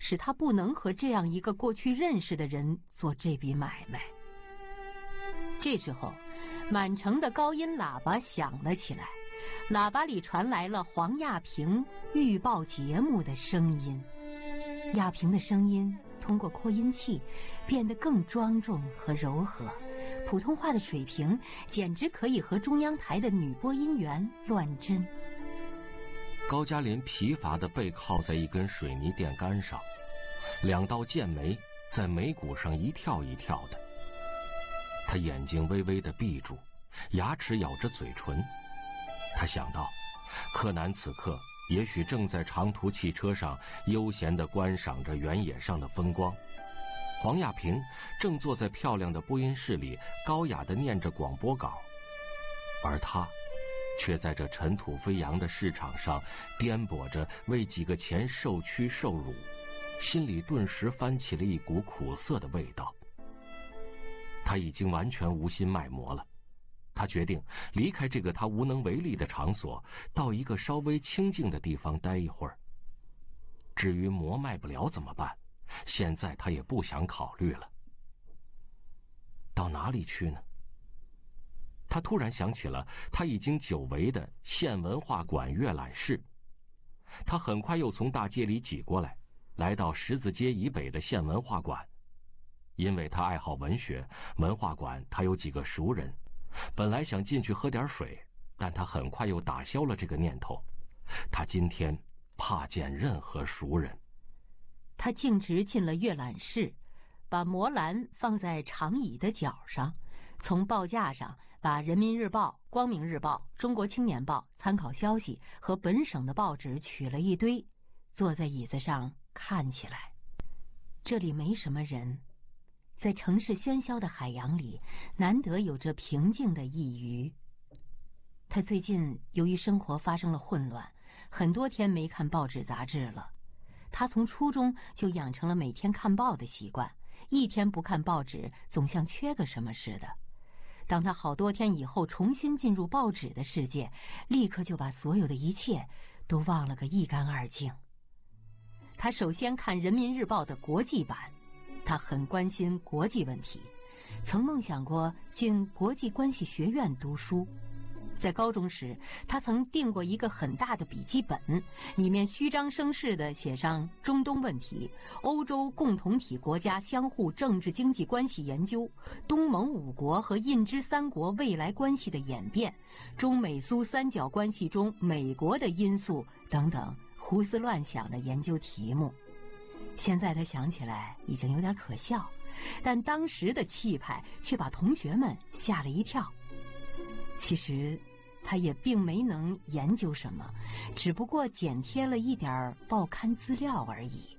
使他不能和这样一个过去认识的人做这笔买卖。这时候，满城的高音喇叭响了起来，喇叭里传来了黄亚萍预报节目的声音。亚萍的声音通过扩音器变得更庄重和柔和，普通话的水平简直可以和中央台的女播音员乱真。 高加林疲乏地背靠在一根水泥电杆上，两道剑眉在眉骨上一跳一跳的。他眼睛微微地闭住，牙齿咬着嘴唇。他想到，柯南此刻也许正在长途汽车上悠闲地观赏着原野上的风光，黄亚萍正坐在漂亮的播音室里高雅地念着广播稿，而他却在这尘土飞扬的市场上颠簸着为几个钱受屈受辱，心里顿时翻起了一股苦涩的味道。他已经完全无心卖馍了，他决定离开这个他无能为力的场所，到一个稍微清静的地方待一会儿。至于馍卖不了怎么办，现在他也不想考虑了。到哪里去呢？他突然想起了他已经久违的县文化馆阅览室。他很快又从大街里挤过来，来到十字街以北的县文化馆。因为他爱好文学，文化馆他有几个熟人，本来想进去喝点水，但他很快又打消了这个念头。他今天怕见任何熟人。 他径直进了阅览室，把魔篮放在长椅的角上，从报架上把《人民日报》《光明日报》《中国青年报》参考消息和本省的报纸取了一堆，坐在椅子上看起来。这里没什么人，在城市喧嚣的海洋里，难得有着平静的一隅。他最近由于生活发生了混乱，很多天没看报纸杂志了。他从初中就养成了每天看报的习惯，一天不看报纸总像缺个什么似的。当他好多天以后重新进入报纸的世界，立刻就把所有的一切都忘了个一干二净。他首先看《人民日报》的国际版，他很关心国际问题，曾梦想过进国际关系学院读书。在高中时，他曾订过一个很大的笔记本，里面虚张声势地写上中东问题、欧洲共同体国家相互政治经济关系研究、东盟5国和印支3国未来关系的演变、中美苏三角关系中美国的因素等等胡思乱想的研究题目。现在他想起来已经有点可笑，但当时的气派却把同学们吓了一跳。其实他也并没能研究什么，只不过剪贴了一点报刊资料而已。